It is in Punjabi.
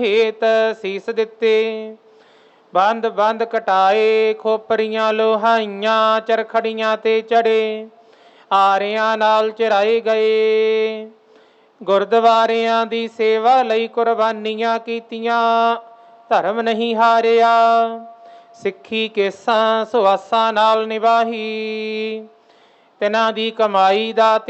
ਹੇਤ ਸੀਸ ਦਿੱਤੇ। ਬੰਦ ਬੰਦ ਕਟਾਏ, ਖੋਪਰੀਆਂ ਲੋਹਾਈਆਂ, ਚਰਖੜੀਆਂ ਤੇ ਚੜੇ, ਆਰਿਆਂ ਨਾਲ ਚਰਾਏ ਗਏ। ਗੁਰਦੁਆਰਿਆਂ ਦੀ ਸੇਵਾ ਲਈ ਕੁਰਬਾਨੀਆਂ ਕੀਤੀਆਂ, ਧਰਮ ਨਹੀਂ ਹਾਰਿਆ। ਸਿੱਖੀ ਕੇਸਾਂ ਸੁਆਸਾਂ ਨਾਲ ਨਿਭਾਹੀ, ਤਿਨਾਂ ਦੀ ਕਮਾਈ ਦਾ